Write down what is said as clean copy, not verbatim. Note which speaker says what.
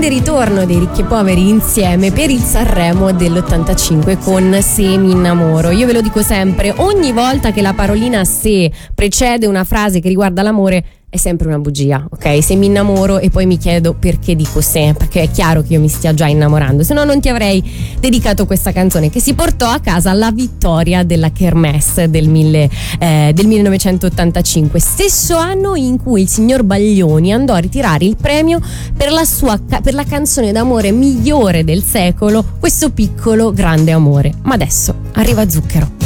Speaker 1: grande ritorno dei Ricchi e Poveri insieme per il Sanremo dell'85 con Se mi innamoro. Io ve lo dico sempre, ogni volta che la parolina se precede una frase che riguarda l'amore è sempre una bugia, ok? Se mi innamoro e poi mi chiedo perché dico se, perché è chiaro che io mi stia già innamorando, se no non ti avrei dedicato questa canzone che si portò a casa la vittoria della Kermesse del 1985, stesso anno in cui il signor Baglioni andò a ritirare il premio per la canzone d'amore migliore del secolo, Questo piccolo grande amore. Ma adesso arriva Zucchero.